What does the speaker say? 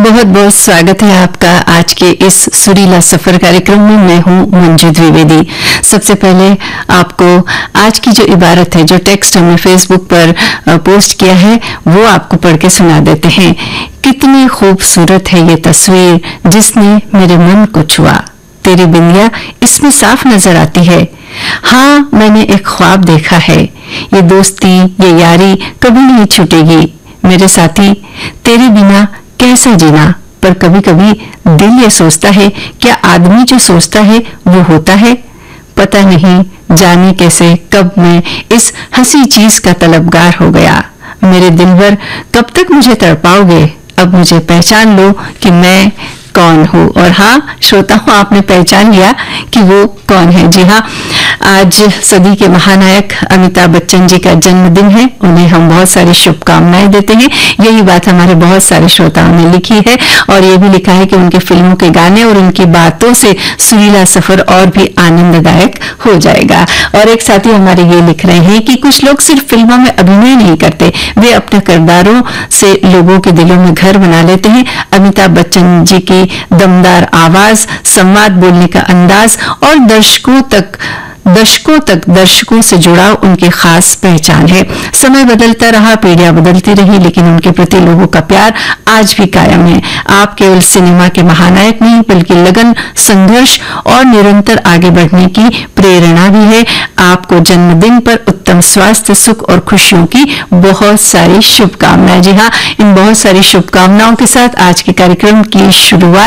बहुत बहुत स्वागत है आपका आज के इस सुरीला सफर कार्यक्रम में। मैं हूं मंजू द्विवेदी। सबसे पहले आपको आज की जो इबारत है, जो टेक्स्ट हमने फेसबुक पर पोस्ट किया है, वो आपको पढ़ के सुना देते हैं। कितनी खूबसूरत है ये तस्वीर जिसने मेरे मन को छुआ, तेरी बिंदिया इसमें साफ नजर आती है। हाँ, मैंने एक ख्वाब देखा है, ये दोस्ती ये यारी कभी नहीं छूटेगी। मेरे साथी, तेरे बिना कैसे जीना। पर कभी कभी दिल ये सोचता है, क्या आदमी जो सोचता है वो होता है। पता नहीं जाने कैसे कब मैं इस हंसी चीज का तलबगार हो गया। मेरे दिलबर कब तक मुझे तड़पाओगे, अब मुझे पहचान लो कि मैं कौन हूँ। और हाँ श्रोताओं, आपने पहचान लिया कि वो कौन है। जी हाँ, आज सदी के महानायक अमिताभ बच्चन जी का जन्मदिन है। उन्हें हम बहुत सारी शुभकामनाएं देते हैं। यही बात हमारे बहुत सारे श्रोताओं ने लिखी है और ये भी लिखा है कि उनके फिल्मों के गाने और उनकी बातों से सुरीला सफर और भी आनंददायक हो जाएगा। और एक साथी हमारे ये लिख रहे हैं कि कुछ लोग सिर्फ फिल्मों में अभिनय नहीं करते, वे अपने किरदारों से लोगों के दिलों में घर बना लेते हैं। अमिताभ बच्चन जी की दमदार आवाज, संवाद बोलने का अंदाज और दशकों तक दर्शकों से जुड़ाव उनकी खास पहचान है। समय बदलता रहा, पीढ़ियां बदलती रही, लेकिन उनके प्रति लोगों का प्यार आज भी कायम है। आप केवल सिनेमा के महानायक नहीं, बल्कि लगन, संघर्ष और निरंतर आगे बढ़ने की प्रेरणा भी है। आपको जन्मदिन पर उत्तम स्वास्थ्य, सुख और खुशियों की बहुत सारी शुभकामनाएं। जी हाँ, इन बहुत सारी शुभकामनाओं के साथ आज के कार्यक्रम की शुरुआत